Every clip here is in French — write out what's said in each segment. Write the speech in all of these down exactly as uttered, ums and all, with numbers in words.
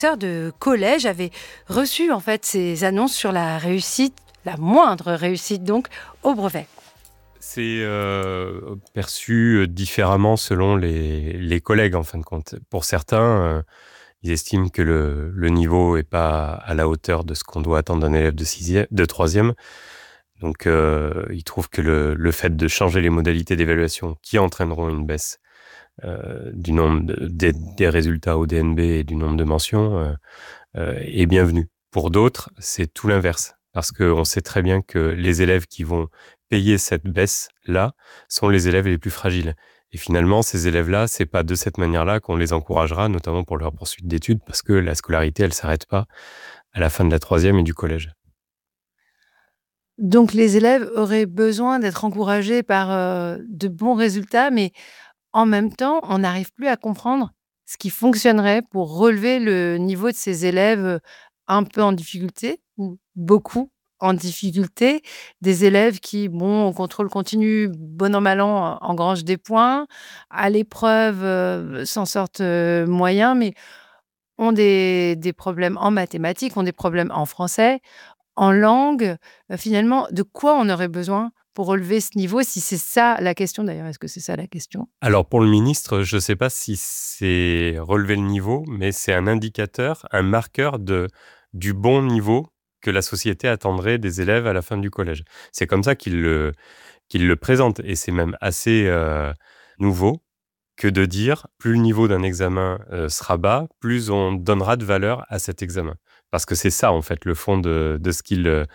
De collège avait reçu en fait ces annonces sur la réussite, la moindre réussite donc, au brevet. C'est euh, perçu différemment selon les, les collègues en fin de compte. Pour certains, euh, ils estiment que le, le niveau est pas à la hauteur de ce qu'on doit attendre d'un élève de sixième, de troisième. Donc, euh, ils trouvent que le, le fait de changer les modalités d'évaluation qui entraîneront une baisse euh, du nombre de, des, des résultats au D N B et du nombre de mentions euh, euh, est bienvenu. Pour d'autres, c'est tout l'inverse, parce qu'on sait très bien que les élèves qui vont payer cette baisse-là sont les élèves les plus fragiles. Et finalement, ces élèves-là, c'est pas de cette manière-là qu'on les encouragera, notamment pour leur poursuite d'études, parce que la scolarité, elle s'arrête pas à la fin de la troisième et du collège. Donc les élèves auraient besoin d'être encouragés par euh, de bons résultats, mais en même temps, on n'arrive plus à comprendre ce qui fonctionnerait pour relever le niveau de ces élèves un peu en difficulté, ou beaucoup en difficulté, des élèves qui, bon, au contrôle continu, bon an, mal an, engrangent des points, à l'épreuve, euh, s'en sortent euh, moyen, mais ont des, des problèmes en mathématiques, ont des problèmes en français, en langue. Euh, finalement, de quoi on aurait besoin pour relever ce niveau, si c'est ça la question d'ailleurs? Est-ce que c'est ça la question? Alors pour le ministre, je ne sais pas si c'est relever le niveau, mais c'est un indicateur, un marqueur de, du bon niveau que la société attendrait des élèves à la fin du collège. C'est comme ça qu'il le, qu'il le présente, et c'est même assez euh, nouveau que de dire plus le niveau d'un examen euh, sera bas, plus on donnera de valeur à cet examen. Parce que c'est ça, en fait, le fond de, de ce qu'il euh,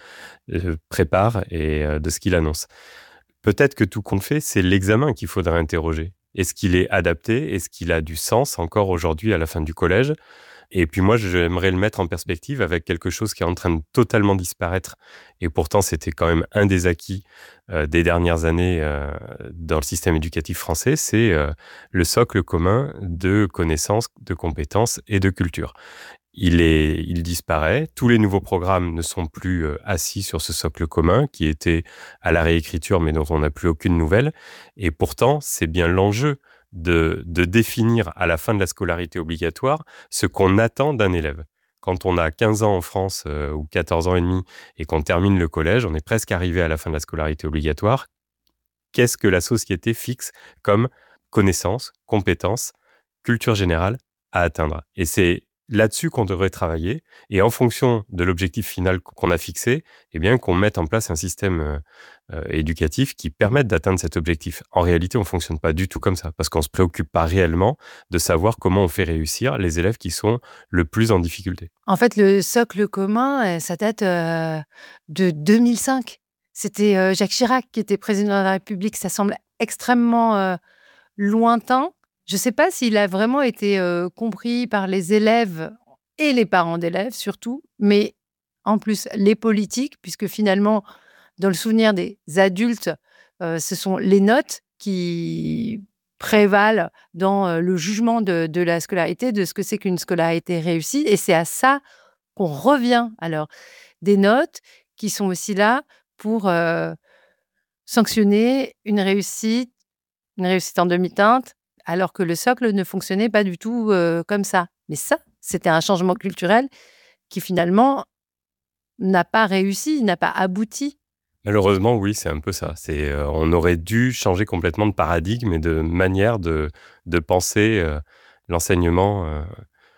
prépare et euh, de ce qu'il annonce. Peut-être que tout compte fait, c'est l'examen qu'il faudra interroger. Est-ce qu'il est adapté? Est-ce qu'il a du sens encore aujourd'hui à la fin du collège? Et puis moi, j'aimerais le mettre en perspective avec quelque chose qui est en train de totalement disparaître. Et pourtant, c'était quand même un des acquis euh, des dernières années euh, dans le système éducatif français, c'est euh, le socle commun de connaissances, de compétences et de culture. Il, est, il disparaît. Tous les nouveaux programmes ne sont plus euh, assis sur ce socle commun qui était à la réécriture, mais dont on n'a plus aucune nouvelle. Et pourtant, c'est bien l'enjeu de, de définir à la fin de la scolarité obligatoire ce qu'on attend d'un élève. Quand on a quinze ans en France euh, ou quatorze ans et demi et qu'on termine le collège, on est presque arrivé à la fin de la scolarité obligatoire. Qu'est-ce que la société fixe comme connaissances, compétences, culture générale à atteindre? Et c'est là-dessus qu'on devrait travailler, et en fonction de l'objectif final qu'on a fixé, eh bien, qu'on mette en place un système euh, euh, éducatif qui permette d'atteindre cet objectif. En réalité, on ne fonctionne pas du tout comme ça, parce qu'on ne se préoccupe pas réellement de savoir comment on fait réussir les élèves qui sont le plus en difficulté. En fait, le socle commun, euh, ça date euh, de deux mille cinq. C'était euh, Jacques Chirac qui était président de la République. Ça semble extrêmement euh, lointain. Je ne sais pas s'il a vraiment été euh, compris par les élèves et les parents d'élèves surtout, mais en plus les politiques, puisque finalement, dans le souvenir des adultes, euh, ce sont les notes qui prévalent dans euh, le jugement de, de la scolarité, de ce que c'est qu'une scolarité réussie. Et c'est à ça qu'on revient. Alors, des notes qui sont aussi là pour euh, sanctionner une réussite, une réussite en demi-teinte, alors que le socle ne fonctionnait pas du tout euh, comme ça. Mais ça, c'était un changement culturel qui finalement n'a pas réussi, n'a pas abouti. Malheureusement, oui, c'est un peu ça. C'est, euh, on aurait dû changer complètement de paradigme et de manière de, de penser euh, l'enseignement euh,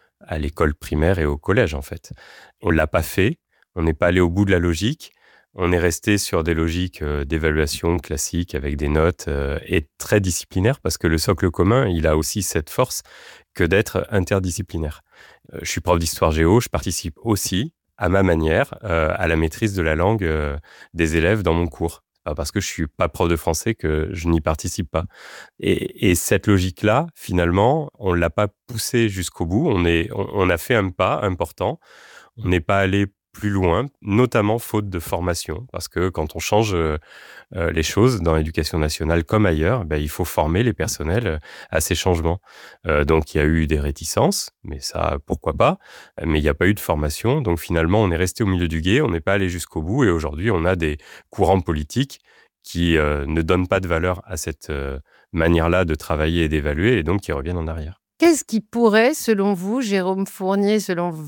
à l'école primaire et au collège, en fait. On ne l'a pas fait, on n'est pas allé au bout de la logique, on est resté sur des logiques euh, d'évaluation classiques avec des notes euh, et très disciplinaires, parce que le socle commun, il a aussi cette force que d'être interdisciplinaire. Euh, je suis prof d'histoire géo, je participe aussi à ma manière, euh, à la maîtrise de la langue euh, des élèves dans mon cours. Pas parce que je suis pas prof de français que je n'y participe pas. Et, et cette logique-là, finalement, on l'a pas poussée jusqu'au bout. On est, on, on a fait un pas important. On n'est pas allé plus loin, notamment faute de formation, parce que quand on change euh, euh, les choses dans l'éducation nationale comme ailleurs, ben, il faut former les personnels euh, à ces changements. Euh, donc il y a eu des réticences, mais ça, pourquoi pas, mais il n'y a pas eu de formation, donc finalement on est resté au milieu du gué, on n'est pas allé jusqu'au bout, et aujourd'hui on a des courants politiques qui euh, ne donnent pas de valeur à cette euh, manière-là de travailler et d'évaluer, et donc qui reviennent en arrière. Qu'est-ce qui pourrait, selon vous, Jérôme Fournier, selon v